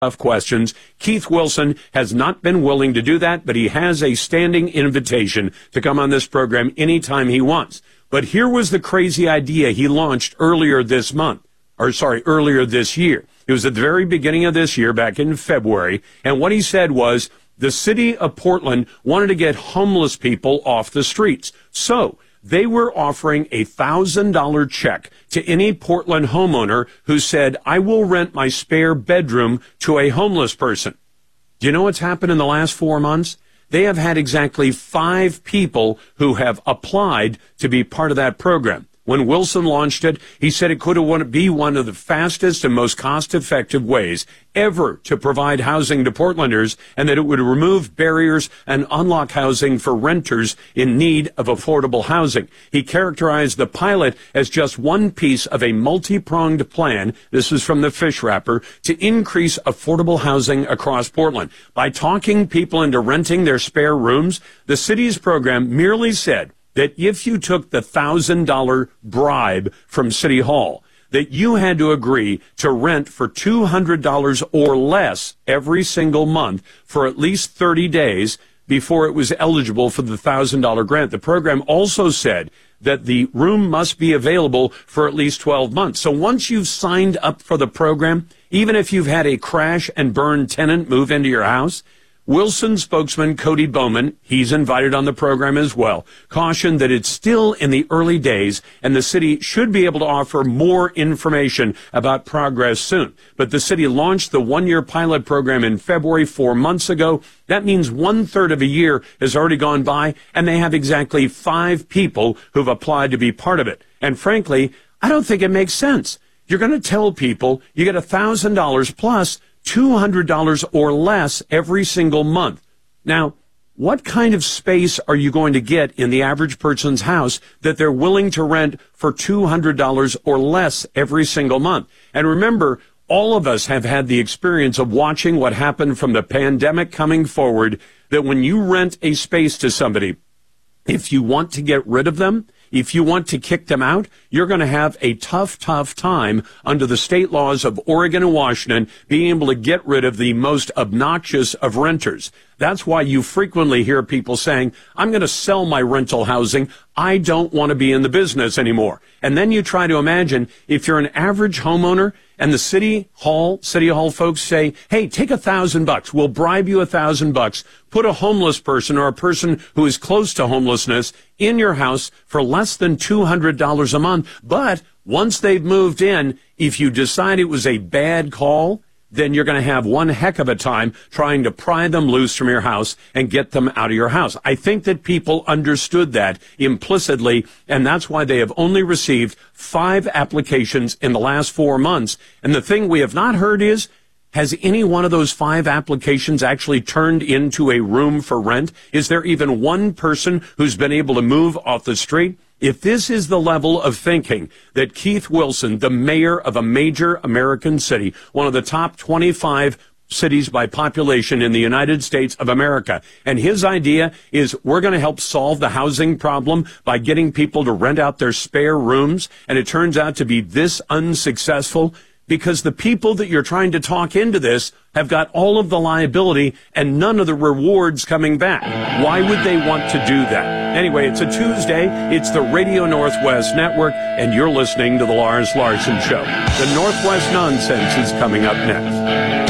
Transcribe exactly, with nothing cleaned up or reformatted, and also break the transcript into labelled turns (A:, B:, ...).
A: tough questions. Keith Wilson has not been willing to do that, but he has a standing invitation to come on this program anytime he wants. But here was the crazy idea he launched earlier this month, or sorry, earlier this year. It was at the very beginning of this year, back in February, and what he said was the city of Portland wanted to get homeless people off the streets. So they were offering a one thousand dollars check to any Portland homeowner who said, I will rent my spare bedroom to a homeless person. Do you know what's happened in the last four months? They have had exactly five people who have applied to be part of that program. When Wilson launched it, he said it could be one of the fastest and most cost-effective ways ever to provide housing to Portlanders, and that it would remove barriers and unlock housing for renters in need of affordable housing. He characterized the pilot as just one piece of a multi-pronged plan, this is from the Fish Wrapper, to increase affordable housing across Portland. By talking people into renting their spare rooms, the city's program merely said that if you took the one thousand dollars bribe from City Hall, that you had to agree to rent for two hundred dollars or less every single month for at least thirty days before it was eligible for the one thousand dollars grant. The program also said that the room must be available for at least twelve months. So once you've signed up for the program, even if you've had a crash and burn tenant move into your house, Wilson spokesman Cody Bowman, he's invited on the program as well, cautioned that it's still in the early days and the city should be able to offer more information about progress soon. But the city launched the one-year pilot program in February, four months ago. That means one-third of a year has already gone by, and they have exactly five people who've applied to be part of it. And frankly, I don't think it makes sense. You're going to tell people you get one thousand dollars plus two hundred dollars or less every single month. Now, what kind of space are you going to get in the average person's house that they're willing to rent for two hundred dollars or less every single month? And remember, all of us have had the experience of watching what happened from the pandemic coming forward, that when you rent a space to somebody, if you want to get rid of them, if you want to kick them out, you're going to have a tough, tough time under the state laws of Oregon and Washington being able to get rid of the most obnoxious of renters. That's why you frequently hear people saying, I'm going to sell my rental housing. I don't want to be in the business anymore. And then you try to imagine if you're an average homeowner and the city hall, city hall folks say, hey, take a thousand bucks. We'll bribe you a thousand bucks. Put a homeless person or a person who is close to homelessness in your house for less than two hundred dollars a month. But once they've moved in, if you decide it was a bad call, then you're going to have one heck of a time trying to pry them loose from your house and get them out of your house. I think that people understood that implicitly, and that's why they have only received five applications in the last four months. And the thing we have not heard is, has any one of those five applications actually turned into a room for rent? Is there even one person who's been able to move off the street? If this is the level of thinking that Keith Wilson, the mayor of a major American city, one of the top twenty-five cities by population in the United States of America, and his idea is we're going to help solve the housing problem by getting people to rent out their spare rooms, and it turns out to be this unsuccessful, because the people that you're trying to talk into this have got all of the liability and none of the rewards coming back. Why would they want to do that? Anyway, it's a Tuesday. It's the Radio Northwest Network, and you're listening to The Lars Larson Show. The Northwest Nonsense is coming up next.